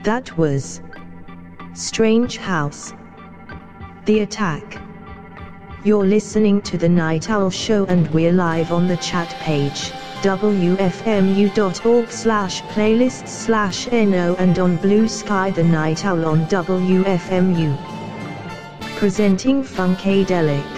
That was Strange House. The Attack. You're listening to The Night Owl Show and we're live on the chat page, wfmu.org/playlists/no and on Blue Sky The Night Owl on WFMU. Presenting Funkadelic.